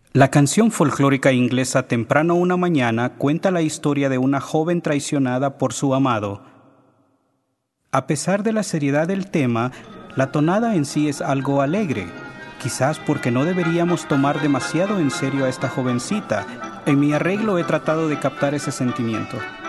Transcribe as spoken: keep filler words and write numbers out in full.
La canción folclórica inglesa Temprano una mañana cuenta la historia de una joven traicionada por su amado. A pesar de la seriedad del tema, la tonada en sí es algo alegre, quizás porque no deberíamos tomar demasiado en serio a esta jovencita. En mi arreglo he tratado de captar ese sentimiento.